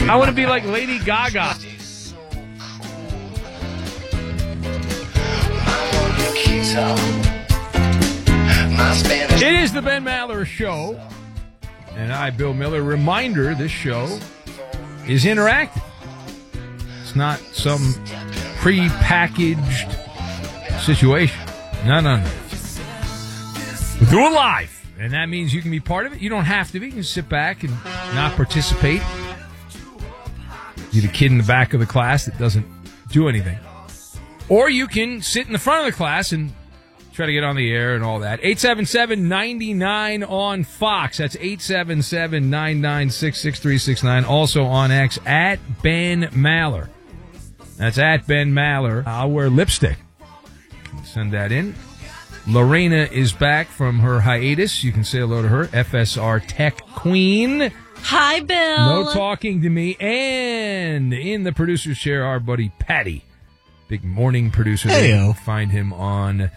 I want to be like Lady Gaga. It is the Ben Maller Show. And I, Bill Miller, reminder, this show is interactive. It's not some pre-packaged situation. No. We do it live. And that means you can be part of it. You don't have to be. You can sit back and not participate. You're the kid in the back of the class that doesn't do anything. Or you can sit in the front of the class and try to get on the air and all that. 877-99 on Fox. That's 877-996-6369. Also on X, at Ben Maller. That's at Ben Maller. I'll wear lipstick. Send that in. Lorena is back from her hiatus. You can say hello to her. FSR Tech Queen. Hi, Bill. No talking to me. And in the producer's chair, our buddy Patty. Big morning producer. Hey-o. Find him on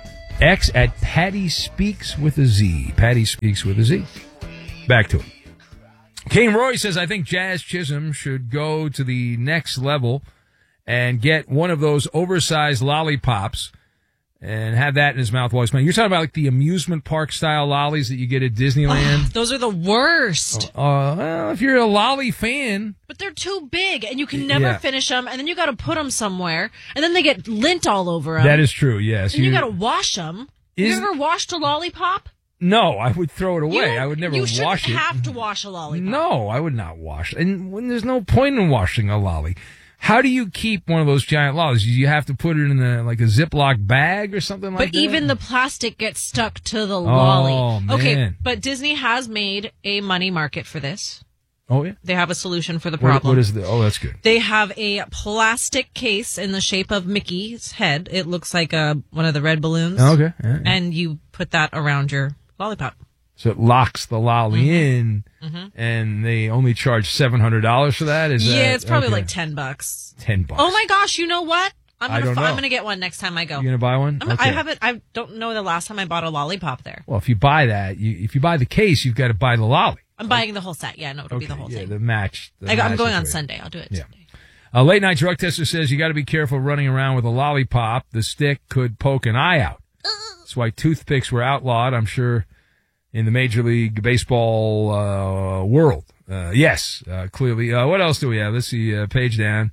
X at Patty Speaks with a Z. Patty Speaks with a Z. Back to it. Kane Roy says, I think Jazz Chisholm should go to the next level and get one of those oversized lollipops and have that in his mouth while he's playing. You're talking about like the amusement park style lollies that you get at Disneyland? Oh, those are the worst. Well, if you're a lolly fan. But they're too big, and you can never finish them, and then you got to put them somewhere, and then they get lint all over them. That is true, yes. And you got to wash them. Have you ever washed a lollipop? No, I would throw it away. I would never wash it. You shouldn't have to wash a lollipop. No, I would not wash it. And when there's no point in washing a lolly. How do you keep one of those giant lollies? Do you have to put it in a Ziploc bag or something like that? But even the plastic gets stuck to the lolly. Oh, man. Okay, but Disney has made a money market for this. Oh, yeah? They have a solution for the problem. What is the? Oh, that's good. They have a plastic case in the shape of Mickey's head. It looks like one of the red balloons. Oh, okay. Yeah. And you put that around your lollipop. So it locks the lolly in, and they only charge $700 for that? Yeah, it's probably okay. like $10. $10. Oh my gosh! You know what? I don't know. I'm gonna get one next time I go. You gonna buy one? Okay. I don't know the last time I bought a lollipop there. Well, if you buy that, if you buy the case, you've got to buy the lolly. I'm buying the whole set. Yeah, no, it'll be the whole thing. The match. I'm going on Sunday. I'll do it Sunday. Late night drug tester says you got to be careful running around with a lollipop. The stick could poke an eye out. That's why toothpicks were outlawed, I'm sure, in the Major League Baseball world. Yes, clearly. What else do we have? Let's see, page down.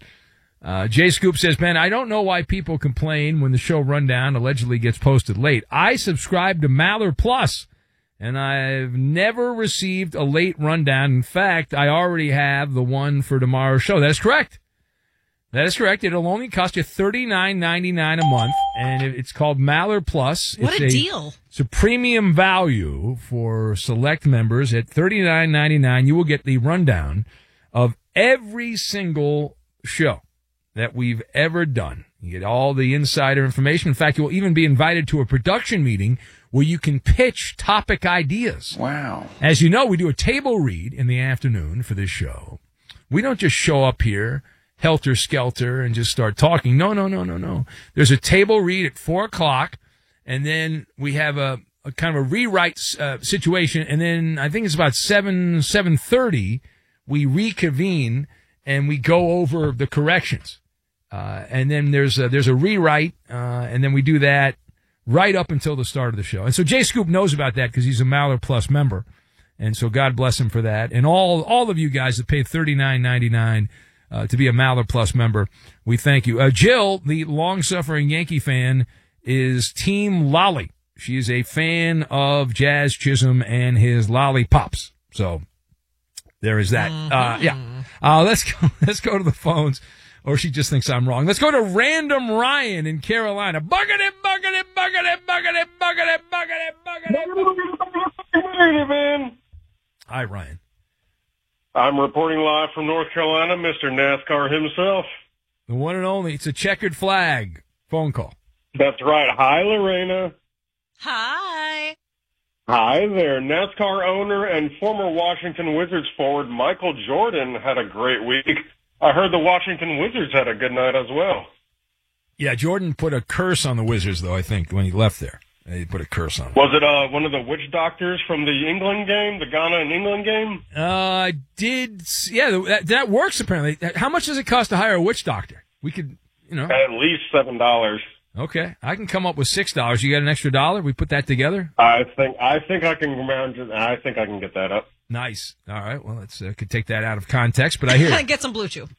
Jay Scoop says, Ben, I don't know why people complain when the show rundown allegedly gets posted late. I subscribe to Maller Plus, and I've never received a late rundown. In fact, I already have the one for tomorrow's show. That is correct. That is correct. It'll only cost you $39.99 a month, and it's called Maller Plus. What a deal. It's a premium value for select members. At $39.99, you will get the rundown of every single show that we've ever done. You get all the insider information. In fact, you'll even be invited to a production meeting where you can pitch topic ideas. Wow. As you know, we do a table read in the afternoon for this show. We don't just show up here helter-skelter and just start talking. No. There's a table read at 4 o'clock, and then we have a kind of a rewrite situation, and then I think it's about 7:30, we reconvene, and we go over the corrections. And then there's a rewrite, and then we do that right up until the start of the show. And so Jay Scoop knows about that because he's a Maller Plus member, and so God bless him for that. And all of you guys that pay $39.99 to be a Maller Plus member, we thank you. Jill, the long-suffering Yankee fan, is Team Lolly. She is a fan of Jazz Chisholm and his lollipops. So there is that. Let's go to the phones. Or she just thinks I'm wrong. Let's go to Random Ryan in Carolina. Buggity. Hi, Ryan. I'm reporting live from North Carolina, Mr. NASCAR himself. The one and only. It's a checkered flag phone call. That's right. Hi, Lorena. Hi. Hi there. NASCAR owner and former Washington Wizards forward Michael Jordan had a great week. I heard the Washington Wizards had a good night as well. Yeah, Jordan put a curse on the Wizards, though, I think, when he left there. They put a curse on him. Was it one of the witch doctors from the England game, the Ghana and England game? That works apparently. How much does it cost to hire a witch doctor? We could, At least $7. Okay, I can come up with $6. You got an extra $1? We put that together. I think I can I think I can get that up. Nice. All right. Well, let's could take that out of context, but I hear get some Blue Chew.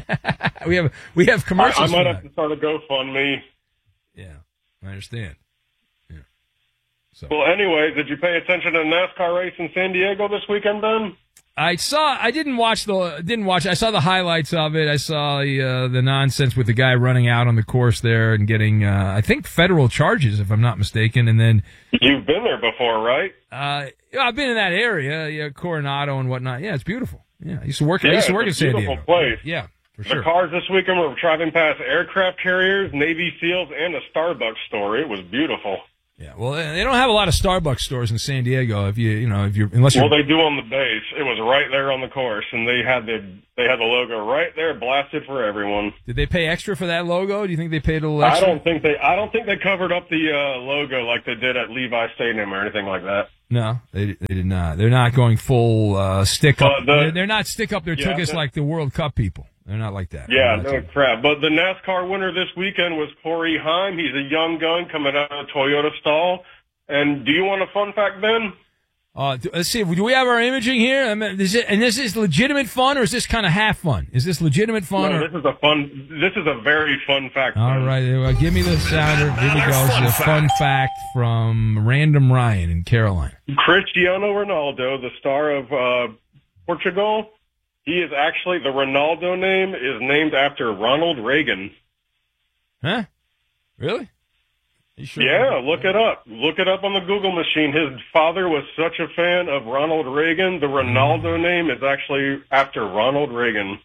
we have commercials. I might have to start a GoFundMe. Yeah, I understand. Yeah. So. Well, anyway, did you pay attention to the NASCAR race in San Diego this weekend, Ben? I didn't watch. I saw the highlights of it. I saw the nonsense with the guy running out on the course there and getting, I think, federal charges, if I'm not mistaken. And then you've been there before, right? I've been in that area, Coronado and whatnot. Yeah, it's beautiful. Yeah, I used to work in San Diego. Beautiful place. Yeah, for sure. The cars this weekend were driving past aircraft carriers, Navy SEALs, and a Starbucks store. It was beautiful. Yeah, well, they don't have a lot of Starbucks stores in San Diego. Well, they do on the base. It was right there on the course, and they had the logo right there, blasted for everyone. Did they pay extra for that logo? Do you think they paid a little extra? I don't think they covered up the logo like they did at Levi Stadium or anything like that. No, they did not. They're not going full stick up. They're not stick up their tuchus like the World Cup people. They're not like that. Yeah, no crap. But the NASCAR winner this weekend was Corey Heim. He's a young gun coming out of the Toyota stall. And do you want a fun fact, Ben? Let's see. Do we have our imaging here? And this is legitimate fun, or is this kind of half fun? Is this legitimate fun? No, this is a very fun fact. All right. Give me the sounder. Here we go. This is a fun fact from Random Ryan in Carolina. Cristiano Ronaldo, the star of Portugal, he is actually, the Ronaldo name is named after Ronald Reagan. Huh? Really? Sure? Yeah, look it up. Look it up on the Google machine. His father was such a fan of Ronald Reagan. The Ronaldo name is actually after Ronald Reagan.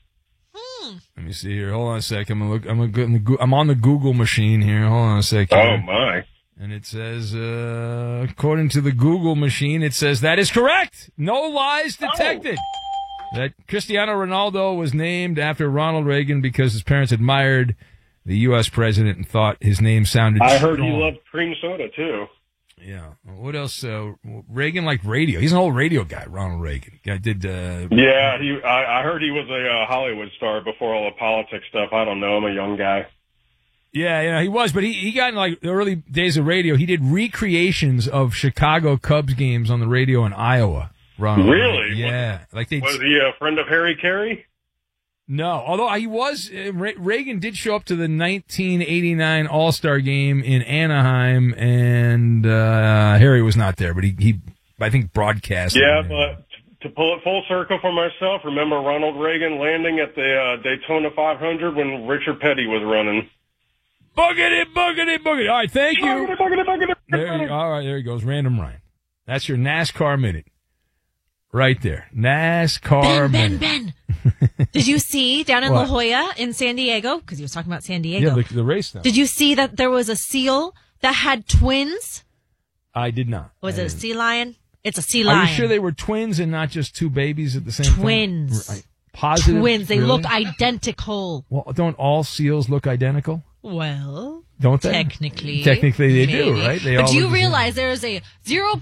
Let me see here. Hold on a sec. I'm on the Google machine here. Hold on a sec. Oh, my. And it says, according to the Google machine, it says that is correct. No lies detected. That Cristiano Ronaldo was named after Ronald Reagan because his parents admired the U.S. president and thought his name sounded I heard he loved cream soda, too. Yeah. What else? Reagan liked radio. He's an old radio guy, Ronald Reagan. Guy did... Yeah, I heard he was a Hollywood star before all the politics stuff. I don't know. I'm a young guy. Yeah, he was. But he got in, like, the early days of radio. He did recreations of Chicago Cubs games on the radio in Iowa. Ronald really? Reagan. Yeah. Was he a friend of Harry Carey? No, although he was, Reagan did show up to the 1989 All-Star game in Anaheim, and Harry was not there, but he I think, broadcast. Yeah, but to pull it full circle for myself, remember Ronald Reagan landing at the Daytona 500 when Richard Petty was running. Boogity, boogity, boogity. All right, thank you. Boogity, boogity, boogity, boogity. All right, there he goes. Random Ryan. That's your NASCAR minute. Right there. NASCAR minute. Ben. Did you see down in La Jolla in San Diego? Because he was talking about San Diego. Yeah, the race now. Did you see that there was a seal that had twins? I did not. Was it a sea lion? It's a sea lion. Are you sure they were twins and not just two babies at the same time? Twins. Positive? Twins. They really? look identical. Well, don't all seals look identical? Well, don't they? Technically they do, right? But do you realize there is a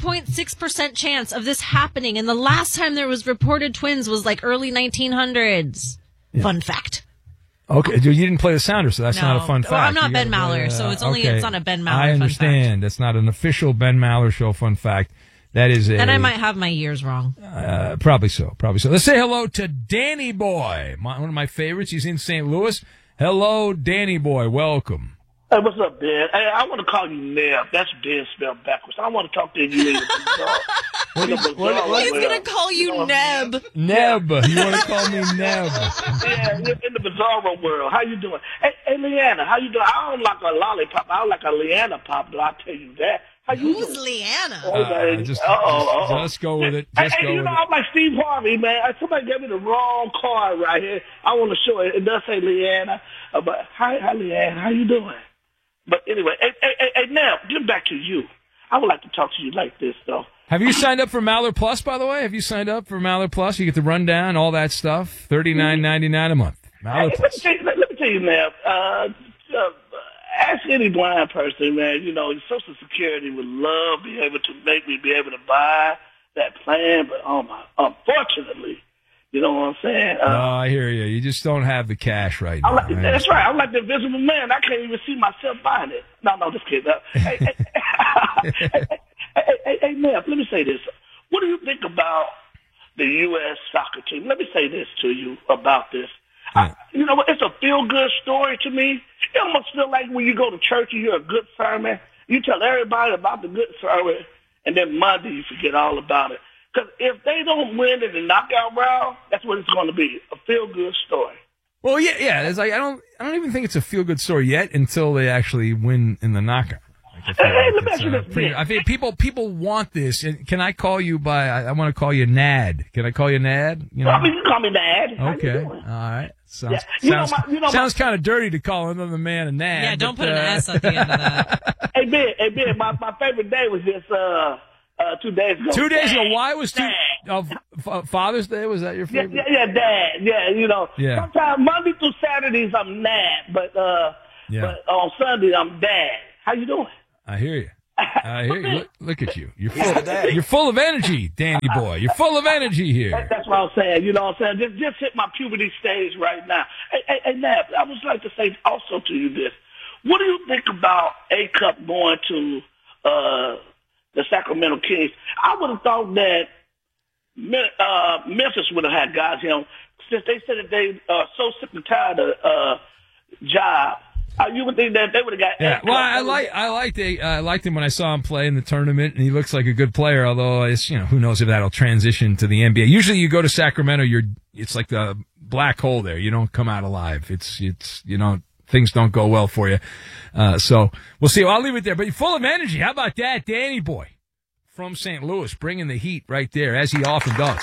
0.6% chance of this happening? And the last time there was reported twins was like early 1900s. Yeah. Fun fact. Okay, you didn't play the sounder, so that's not a fun fact. Well, I'm not Ben Maller, so it's not a Ben Maller fun fact. I understand. That's not an official Ben Maller show fun fact. That is Then I might have my years wrong. Probably so. Let's say hello to Danny Boy, one of my favorites. He's in St. Louis. Hello, Danny Boy. Welcome. Hey, what's up, Ben? Hey, I want to call you Neb. That's Ben spelled backwards. I want to talk to you in the bizarre. He's going to call you Neb. Neb. You want to call me Neb? Yeah, in the bizarro world. How you doing? Hey, Leanna, how you doing? I don't like a lollipop. I don't like a Leanna pop, but I'll tell you that. Who's Leanna? Just go with it. I'm like Steve Harvey, man. Somebody gave me the wrong card right here. I want to show it. It does say Leanna. But hi, Leanna. How you doing? But anyway, hey, now, get back to you. I would like to talk to you like this, though. Have you signed up for Maller Plus, by the way? Have you signed up for Maller Plus? You get the rundown, all that stuff. $39.99 a month. Maller Plus. Let me tell you, now. ask any blind person, man, you know, Social Security would love be able to make me be able to buy that plan, but unfortunately, you know what I'm saying? I hear you. You just don't have the cash right now. That's right. I'm like the invisible man. I can't even see myself buying it. No, just kidding. Hey, Neff, let me say this. What do you think about the U.S. soccer team? Let me say this to you about this. You know what? It's a feel-good story to me. It almost feel like when you go to church and you hear a good sermon, you tell everybody about the good sermon, and then Monday you forget all about it. Because if they don't win in the knockout round, that's what it's going to be, a feel-good story. Well, yeah. It's like I don't even think it's a feel-good story yet until they actually win in the knockout. Hey, let me ask you this. I think people want this. And can I call you by? I want to call you Nad. Can I call you Nad? You know? I mean, you call me Nad. Okay. All right. Sounds kind of dirty to call another man a Nad. Yeah, don't put an S at the end of that. Hey, Ben, my favorite day was just 2 days ago. 2 days ago. Why was Father's Day? Was that your favorite? Yeah, Dad. Yeah, you know. Yeah. Sometimes Monday through Saturdays I'm Nad, but on Sunday I'm Dad. How you doing? I hear you. Look at you. You're full of energy, Danny boy. You're full of energy here. That's what I'm saying. You know what I'm saying? Just hit my puberty stage right now. Hey, Nab, I would like to say also to you this. What do you think about A-Cup going to the Sacramento Kings? I would have thought that Memphis would have had guys here since they said that they are so sick and tired of job. You would think that they would have got. Yeah, well, I liked him when I saw him play in the tournament, and he looks like a good player. Although it's who knows if that'll transition to the NBA. Usually, you go to Sacramento, it's like the black hole there. You don't come out alive. It's things don't go well for you. So we'll see. I'll leave it there. But you're full of energy. How about that, Danny boy from St. Louis, bringing the heat right there as he often does.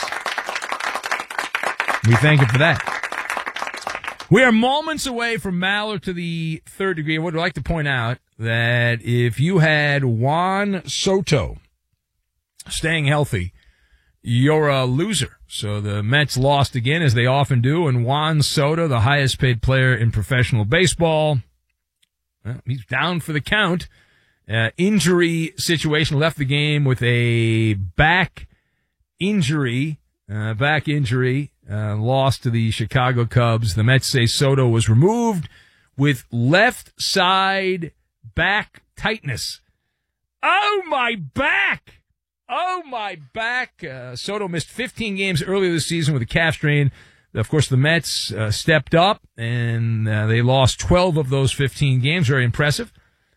We thank him for that. We are moments away from Maller to the third degree. I would like to point out that if you had Juan Soto staying healthy, you're a loser. So the Mets lost again, as they often do, and Juan Soto, the highest paid player in professional baseball, well, he's down for the count. Injury situation, left the game with a back injury. Lost to the Chicago Cubs. The Mets say Soto was removed with left side back tightness. Oh, my back! Soto missed 15 games earlier this season with a calf strain. Of course, the Mets stepped up, and they lost 12 of those 15 games. Very impressive.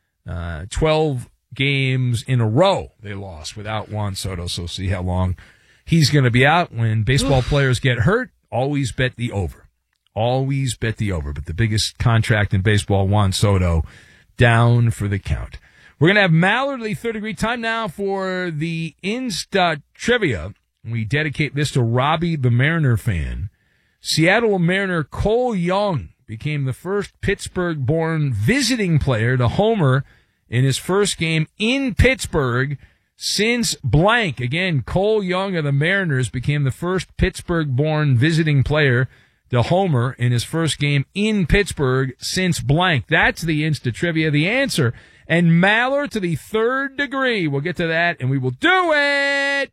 12 games in a row they lost without Juan Soto, so see how long he's going to be out. When baseball players get hurt, always bet the over. Always bet the over. But the biggest contract in baseball, Juan Soto, down for the count. We're going to have Maller to the third degree. Time now for the Insta Trivia. We dedicate this to Robbie, the Mariner fan. Seattle Mariner Cole Young became the first Pittsburgh-born visiting player to homer in his first game in Pittsburgh since blank. Again, Cole Young of the Mariners became the first Pittsburgh-born visiting player to homer in his first game in Pittsburgh since blank. That's the Insta Trivia, the answer. And Maller to the third degree. We'll get to that, and we will do it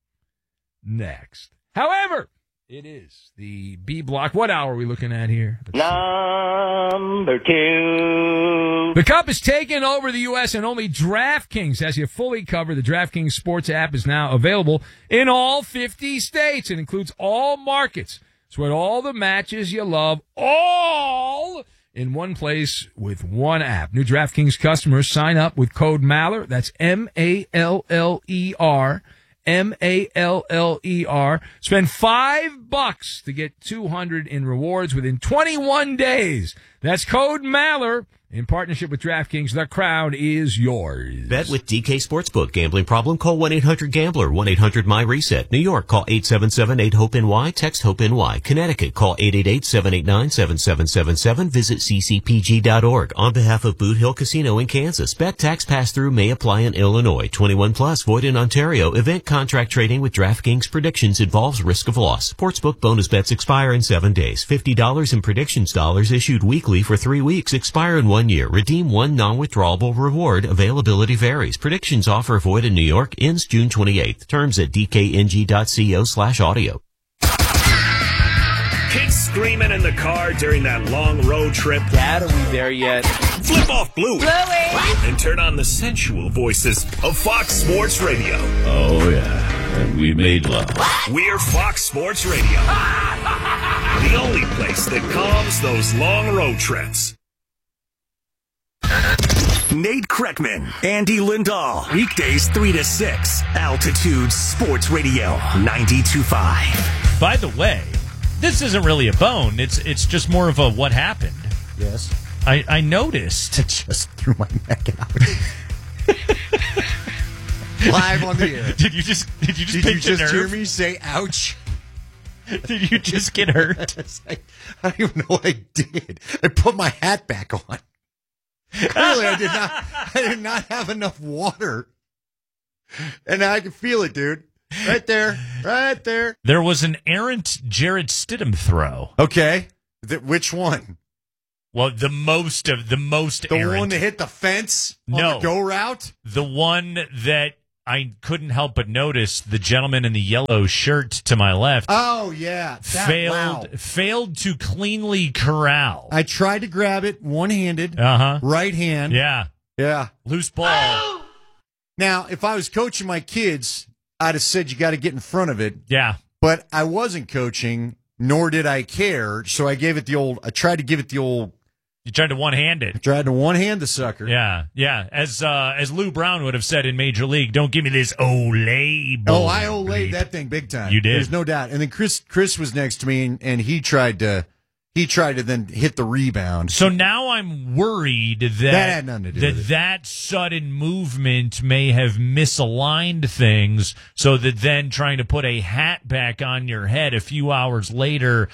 next. However, it is the B block. What hour are we looking at here? Number 2. The Cup is taking over the U.S. and only DraftKings has you fully covered. The DraftKings Sports app is now available in all 50 states. It includes all markets. It's what all the matches you love, all in one place with one app. New DraftKings customers sign up with code Maller. That's M-A-L-L-E-R. M-A-L-L-E-R. Spend $5 to get $200 in rewards within 21 days. That's code Maller. In partnership with DraftKings, the crowd is yours. Bet with DK Sportsbook. Gambling problem? Call 1-800-GAMBLER. 1-800-MY-RESET. New York, call 877-8-HOPE-NY. Text HOPE-NY. Connecticut, call 888-789-7777. Visit ccpg.org. On behalf of Boot Hill Casino in Kansas, bet tax pass-through may apply in Illinois. 21 plus, void in Ontario. Event contract trading with DraftKings predictions involves risk of loss. Sportsbook bonus bets expire in 7 days. $50 in predictions dollars issued weekly. exclusively for 3 weeks. Expire in 1 year. Redeem one non-withdrawable reward. Availability varies. Predictions offer void in New York. Ends June 28th. Terms at dkng.co/audio. Kids screaming in the car during that long road trip. Dad, are we there yet? Flip off Bluey. And turn on the sensual voices of Fox Sports Radio. Oh, yeah. And we made love. We're Fox Sports Radio. The only place that calms those long road trips. Nate Kreckman, Andy Lindahl. Weekdays 3 to 6. Altitude Sports Radio 92.5. By the way, this isn't really a bone. It's just more of a what happened. Yes. I noticed. It just threw my neck out. Live on the air. Did you just hear me say ouch? Did you just get hurt? I don't even know what I did. I put my hat back on. Clearly, I did not have enough water. And I can feel it, dude. Right there. There was an errant Jarrett Stidham throw. Okay. Which one? Well, the most The errant. one that hit the fence on the go route? The one that I couldn't help but notice, the gentleman in the yellow shirt to my left. Oh, yeah. Failed to cleanly corral. I tried to grab it one-handed. Right hand. Yeah. Loose ball. Now, if I was coaching my kids, I'd have said you got to get in front of it. Yeah. But I wasn't coaching, nor did I care. So I tried to give it the old. You tried to one-hand it. I tried to one-hand the sucker. Yeah. As Lou Brown would have said in Major League, don't give me this Olay ball. Oh, I Olayed that thing big time. You did. There's no doubt. And then Chris was next to me, and he tried to then hit the rebound. So now I'm worried that had nothing to do with it. That sudden movement may have misaligned things, so that then trying to put a hat back on your head a few hours later,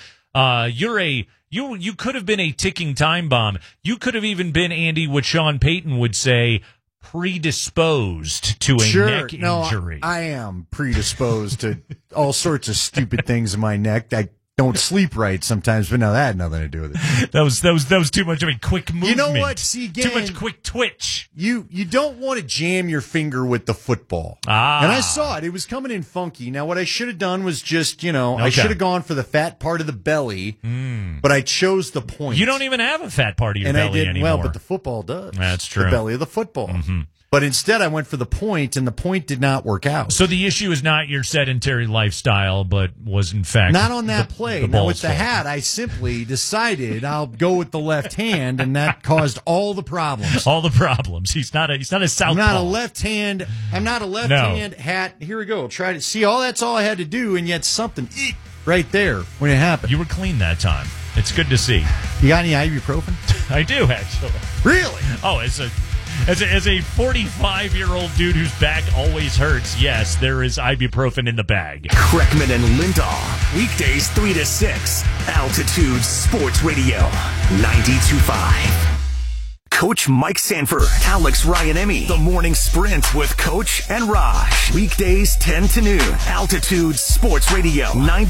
you could have been a ticking time bomb. You could have even been, Andy, what Sean Payton would say, predisposed to a neck injury. I am predisposed to all sorts of stupid things in my neck. I don't sleep right sometimes, but no, that had nothing to do with it. That was too much of a quick movement. You know what? See, again, too much quick twitch. You don't want to jam your finger with the football. And I saw it. It was coming in funky. Now, what I should have done was just, I should have gone for the fat part of the belly, but I chose the point. You don't even have a fat part of your belly anymore. Well, but the football does. That's true. The belly of the football. Mm-hmm. But instead, I went for the point, and the point did not work out. So the issue is not your sedentary lifestyle, but was, in fact, not on that play. Now, with the hat, I simply decided I'll go with the left hand, and that caused all the problems. All the problems. He's not a southpaw. I'm not a left hand hat. Here we go. Try to see. That's all I had to do, and yet something right there when it happened. You were clean that time. It's good to see. You got any ibuprofen? I do, actually. Really? Oh, as a 45-year-old dude whose back always hurts, yes, there is ibuprofen in the bag. Kreckman and Lindahl, weekdays 3 to 6. Altitude Sports Radio 92.5. Coach Mike Sanford, Alex Ryan-Emmy, The Morning Sprint with Coach and Raj. Weekdays 10 to noon. Altitude Sports Radio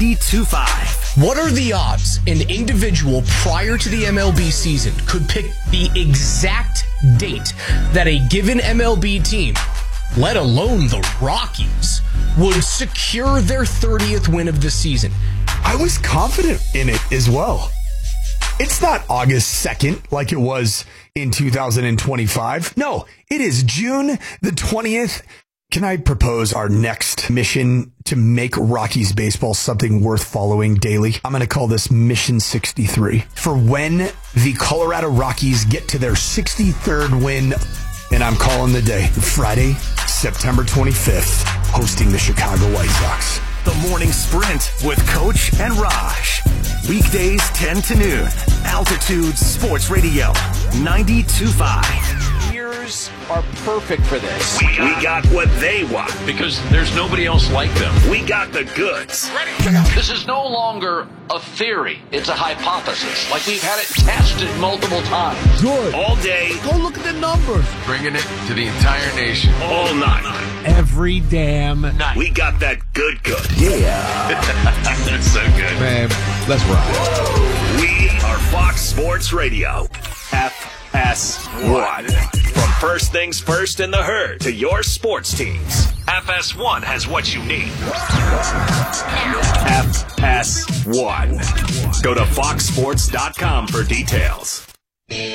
92.5. What are the odds an individual prior to the MLB season could pick the exact date that a given MLB team, let alone the Rockies, would secure their 30th win of the season? I was confident in it as well. It's not August 2nd like it was in 2025. No, it is June the 20th. Can I propose our next mission to make Rockies baseball something worth following daily? I'm going to call this Mission 63. For when the Colorado Rockies get to their 63rd win, and I'm calling the day Friday, September 25th, hosting the Chicago White Sox. The Morning Sprint with Coach and Raj. Weekdays 10 to noon. Altitude Sports Radio 92.5. Ears are perfect for this. We got what they want. Because there's nobody else like them. We got the goods. This is no longer a theory. It's a hypothesis. Like we've had it tested multiple times. Good. All day. Go look at the numbers. Bringing it to the entire nation. All night. Every damn night. We got that good. Yeah. That's so good. Man, let's rock. We are Fox Sports Radio. FS1. From first things first in the herd to your sports teams, FS1 has what you need. FS1. Go to foxsports.com for details.